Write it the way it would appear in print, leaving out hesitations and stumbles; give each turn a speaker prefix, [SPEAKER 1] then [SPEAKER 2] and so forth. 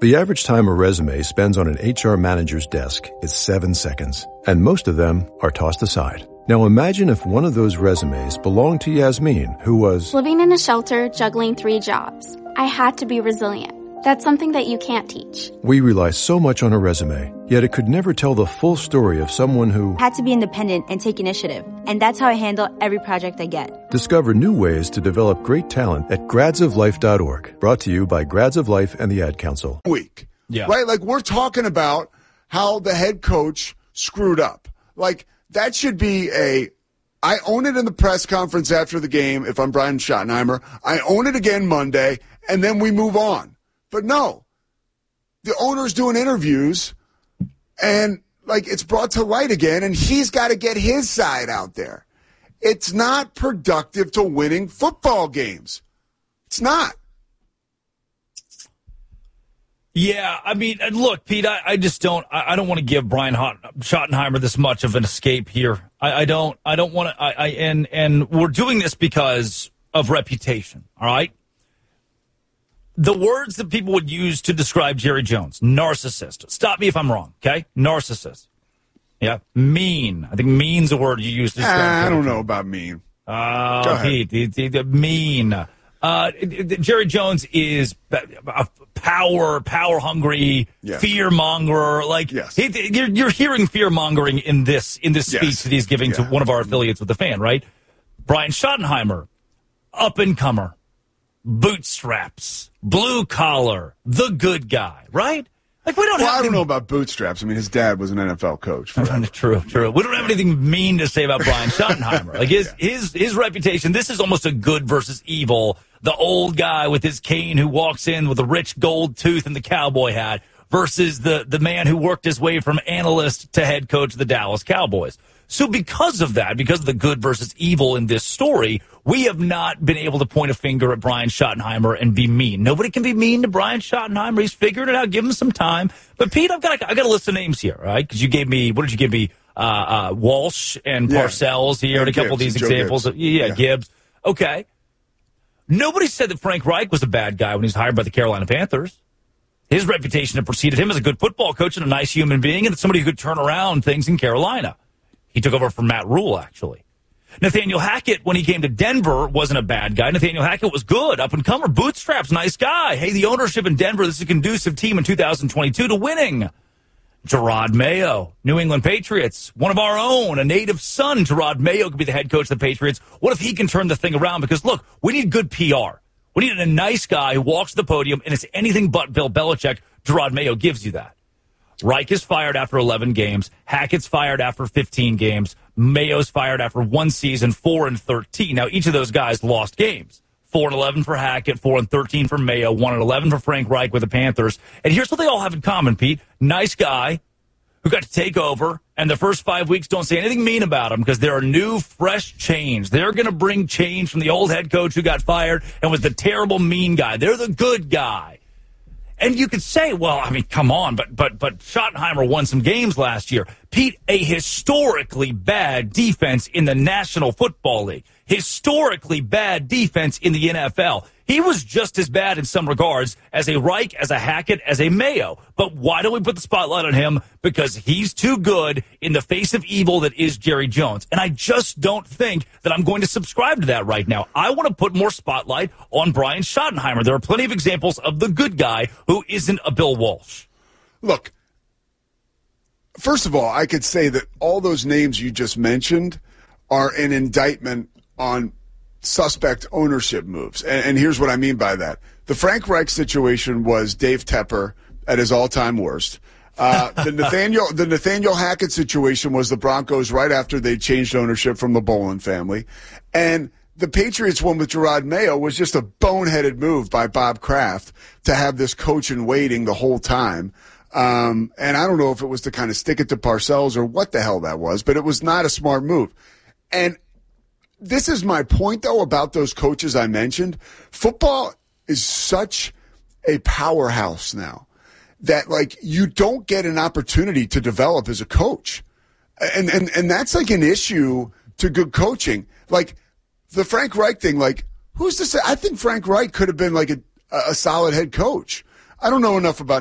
[SPEAKER 1] The average time a resume spends on an HR manager's desk is 7 seconds, and most of them are tossed aside. Now imagine if one of those resumes belonged to Yasmin, who was
[SPEAKER 2] living in a shelter, juggling 3 jobs. I had to be resilient. That's something that you can't teach.
[SPEAKER 1] We rely so much on a resume, yet it could never tell the full story of someone who
[SPEAKER 3] had to be independent and take initiative. And that's how I handle every project I get.
[SPEAKER 1] Discover new ways to develop great talent at gradsoflife.org. Brought to you by Grads of Life and the Ad Council.
[SPEAKER 4] Week. Yeah. Right? Like, we're talking about how the head coach screwed up. Like, that should be I own it in the press conference after the game if I'm Brian Schottenheimer. I own it again Monday, and then we move on. But no, the owner's doing interviews, and, like, it's brought to light again, and he's got to get his side out there. It's not productive to winning football games. It's not.
[SPEAKER 5] Yeah, I mean, look, Pete, I just don't want to give Brian Schottenheimer this much of an escape here. I don't want to, and we're doing this because of reputation, all right? The words that people would use to describe Jerry Jones, narcissist. Stop me if I'm wrong, okay? Narcissist. Yeah, mean. I think mean's a word you use to describe
[SPEAKER 4] I don't know about mean.
[SPEAKER 5] Pete, the mean. Jerry Jones is a power-hungry, fear-monger. Like,
[SPEAKER 4] yes.
[SPEAKER 5] You're hearing fear-mongering in this speech that he's giving to one of our affiliates with the Fan, right? Brian Schottenheimer, up-and-comer, bootstraps, blue-collar, the good guy, right? Like, we don't
[SPEAKER 4] I don't know about bootstraps. I mean, his dad was an NFL coach.
[SPEAKER 5] True. We don't have anything mean to say about Brian Schottenheimer. Like, his reputation, this is almost a good versus evil. The old guy with his cane who walks in with a rich gold tooth and the cowboy hat versus the man who worked his way from analyst to head coach of the Dallas Cowboys. So because of that, because of the good versus evil in this story, we have not been able to point a finger at Brian Schottenheimer and be mean. Nobody can be mean to Brian Schottenheimer. He's figured it out. Give him some time. But Pete, I got a list of names here, right? Because you gave me, what did you give me? Walsh and Parcells here, and a couple of these examples. Gibbs. Okay. Nobody said that Frank Reich was a bad guy when he was hired by the Carolina Panthers. His reputation had preceded him as a good football coach and a nice human being and somebody who could turn around things in Carolina. He took over from Matt Rule, actually. Nathaniel Hackett, when he came to Denver, wasn't a bad guy. Nathaniel Hackett was good, up-and-comer, bootstraps, nice guy. Hey, the ownership in Denver, this is a conducive team in 2022 to winning. Gerard Mayo, New England Patriots, one of our own, a native son. Gerard Mayo could be the head coach of the Patriots. What if he can turn the thing around? Because, look, we need good PR. We need a nice guy who walks the podium, and it's anything but Bill Belichick. Gerard Mayo gives you that. Reich is fired after 11 games. Hackett's fired after 15 games. Mayo's fired after one season, 4-13. Now, each of those guys lost games. 4-11 for Hackett, 4-13 for Mayo, 1-11 for Frank Reich with the Panthers. And here's what they all have in common, Pete. Nice guy who got to take over, and the first 5 weeks don't say anything mean about him because they're a new, fresh change. They're going to bring change from the old head coach who got fired and was the terrible, mean guy. They're the good guy. And you could say, well, I mean, come on, but Schottenheimer won some games last year. Pete, a historically bad defense in the National Football League. Historically bad defense in the NFL. He was just as bad in some regards as a Reich, as a Hackett, as a Mayo. But why don't we put the spotlight on him? Because he's too good in the face of evil that is Jerry Jones. And I just don't think that I'm going to subscribe to that right now. I want to put more spotlight on Brian Schottenheimer. There are plenty of examples of the good guy who isn't a Bill Walsh.
[SPEAKER 4] Look, first of all, I could say that all those names you just mentioned are an indictment on suspect ownership moves. And here's what I mean by that. The Frank Reich situation was Dave Tepper at his all-time worst. The Nathaniel Hackett situation was the Broncos right after they changed ownership from the Bolin family. And the Patriots one with Gerard Mayo was just a boneheaded move by Bob Kraft to have this coach in waiting the whole time. And I don't know if it was to kind of stick it to Parcells or what the hell that was, but it was not a smart move. And this is my point, though, about those coaches I mentioned. Football is such a powerhouse now that, like, you don't get an opportunity to develop as a coach. And that's, like, an issue to good coaching. Like, the Frank Reich thing, like, who's to say? I think Frank Reich could have been, like, a solid head coach. I don't know enough about